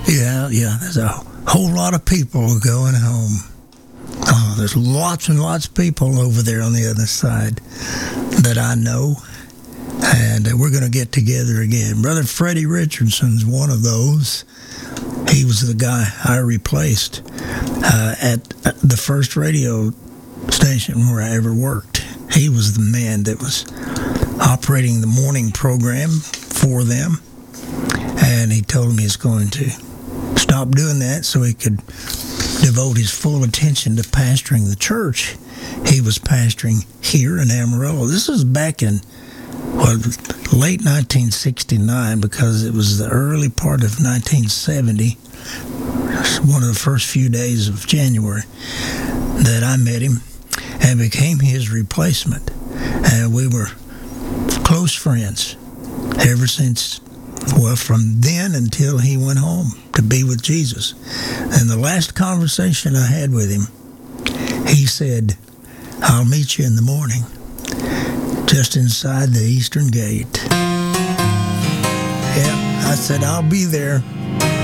Yeah, there's a whole lot of people going home. Oh, there's lots and lots of people over there on the other side that I know, and we're going to get together again. Brother Freddie Richardson's one of those. He was the guy I replaced at the first radio station where I ever worked. He was the man that was operating the morning program for them, and he told me he's going to stop doing that so he could devote his full attention to pastoring the church he was pastoring here in Amarillo. This was back in late 1969, because it was the early part of 1970, one of the first few days of January, that I met him and became his replacement. And we were close friends ever since, from then until he went home to be with Jesus. And the last conversation I had with him, he said, "I'll meet you in the morning, just inside the eastern gate." Yeah, I said, "I'll be there."